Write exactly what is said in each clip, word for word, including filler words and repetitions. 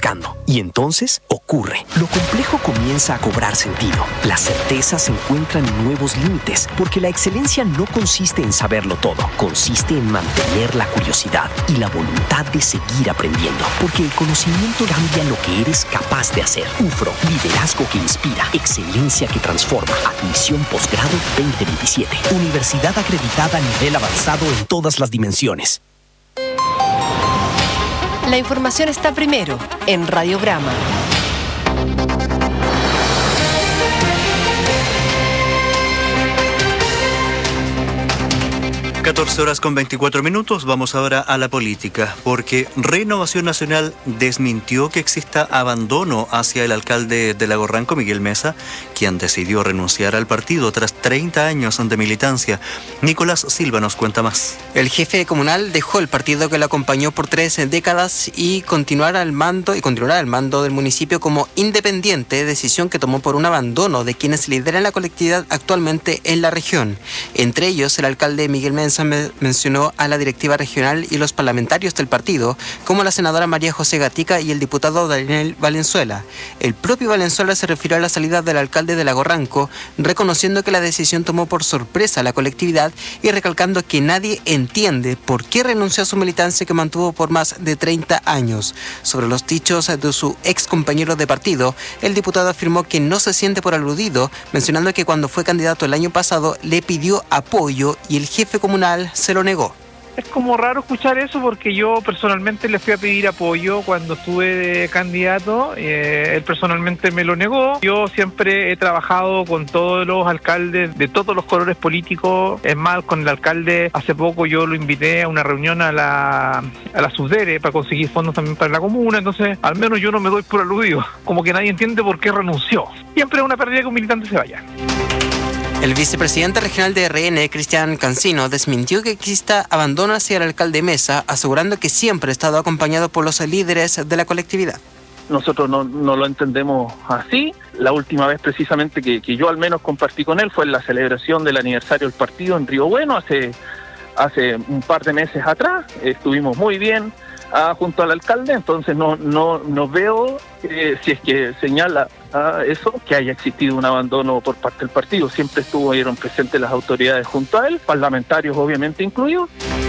buscando. Y entonces ocurre. Lo complejo comienza a cobrar sentido. La certeza se encuentra en nuevos límites, porque la excelencia no consiste en saberlo todo. Consiste en mantener la curiosidad y la voluntad de seguir aprendiendo, porque el conocimiento cambia lo que eres capaz de hacer. UFRO, liderazgo que inspira, excelencia que transforma. Admisión posgrado veinte veintisiete. Universidad acreditada a nivel avanzado en todas las dimensiones. La información está primero en Radiograma. catorce horas con veinticuatro minutos, vamos ahora a la política, porque Renovación Nacional desmintió que exista abandono hacia el alcalde de Lago Ranco, Miguel Mesa, quien decidió renunciar al partido tras treinta años de militancia. Nicolás Silva nos cuenta más. El jefe comunal dejó el partido que lo acompañó por tres décadas y continuará al mando y continuará al mando del municipio como independiente, decisión que tomó por un abandono de quienes lideran la colectividad actualmente en la región. Entre ellos, el alcalde Miguel Mesa mencionó a la directiva regional y los parlamentarios del partido, como la senadora María José Gatica y el diputado Daniel Valenzuela. El propio Valenzuela se refirió a la salida del alcalde de Lago Ranco, reconociendo que la decisión tomó por sorpresa a la colectividad y recalcando que nadie entiende por qué renunció a su militancia que mantuvo por más de treinta años. Sobre los dichos de su ex compañero de partido, el diputado afirmó que no se siente por aludido, mencionando que cuando fue candidato el año pasado le pidió apoyo y el jefe comunal se lo negó. Es como raro escuchar eso porque yo personalmente le fui a pedir apoyo cuando estuve de candidato, eh, él personalmente me lo negó. Yo siempre he trabajado con todos los alcaldes de todos los colores políticos, es más, con el alcalde hace poco yo lo invité a una reunión a la, a la Subdere para conseguir fondos también para la comuna, entonces al menos yo no me doy por aludido, como que nadie entiende por qué renunció. Siempre es una pérdida que un militante se vaya. El vicepresidente regional de R N, Cristian Cancino, desmintió que exista abandono hacia el alcalde Mesa, asegurando que siempre ha estado acompañado por los líderes de la colectividad. Nosotros no, no lo entendemos así. La última vez precisamente que, que yo al menos compartí con él fue en la celebración del aniversario del partido en Río Bueno, hace, hace un par de meses atrás. Estuvimos muy bien ah, junto al alcalde, entonces no, no, no veo eh, si es que señala ah, eso, que haya existido un abandono por parte del partido. Siempre estuvieron presentes las autoridades junto a él, parlamentarios obviamente incluidos.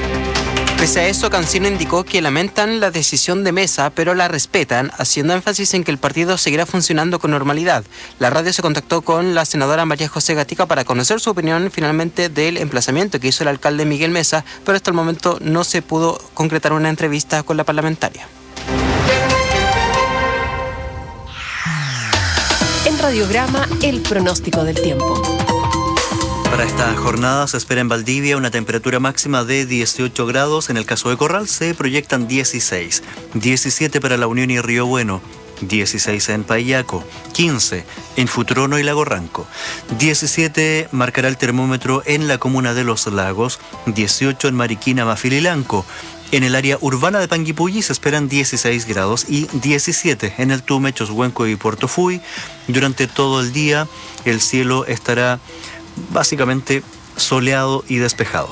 Pese a eso, Cancino indicó que lamentan la decisión de Mesa, pero la respetan, haciendo énfasis en que el partido seguirá funcionando con normalidad. La radio se contactó con la senadora María José Gatica para conocer su opinión finalmente del emplazamiento que hizo el alcalde Miguel Mesa, pero hasta el momento no se pudo concretar una entrevista con la parlamentaria. En Radiograma, el pronóstico del tiempo. Para esta jornada se espera en Valdivia una temperatura máxima de dieciocho grados. En el caso de Corral se proyectan dieciséis. diecisiete para La Unión y Río Bueno. dieciséis en Payaco. quince en Futrono y Lago Ranco. diecisiete marcará el termómetro en la comuna de Los Lagos. dieciocho en Mariquina, Mafililanco. En el área urbana de Panguipulli se esperan dieciséis grados y diecisiete en el Tume, Choshuenco y Puerto Fuy. Durante todo el día el cielo estará básicamente soleado y despejado.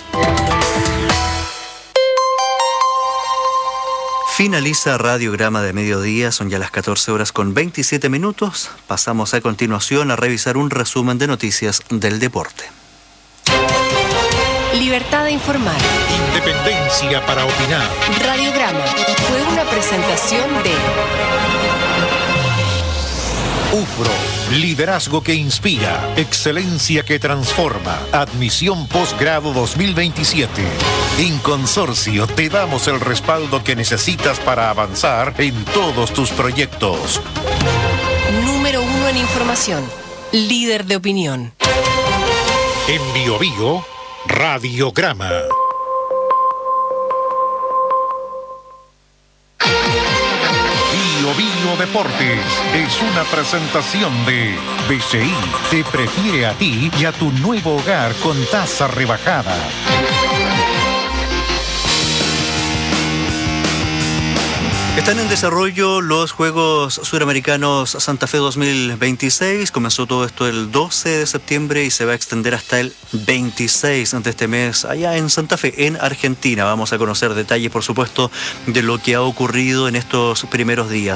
Finaliza Radiograma de Mediodía, son ya las catorce horas con veintisiete minutos. Pasamos a continuación a revisar un resumen de noticias del deporte. Libertad de informar. Independencia para opinar. Radiograma fue una presentación de UFRO, liderazgo que inspira, excelencia que transforma, admisión posgrado dos mil veintisiete. En Consorcio te damos el respaldo que necesitas para avanzar en todos tus proyectos. Número uno en información, líder de opinión. En Bio Bio, Radiograma. Bio Bio Deportes es una presentación de B C I. Te prefiere a ti y a tu nuevo hogar con tasa rebajada. Están en desarrollo los Juegos Suramericanos Santa Fe dos mil veintiséis. Comenzó todo esto el doce de septiembre y se va a extender hasta el veintiséis de este mes allá en Santa Fe, en Argentina. Vamos a conocer detalles, por supuesto, de lo que ha ocurrido en estos primeros días.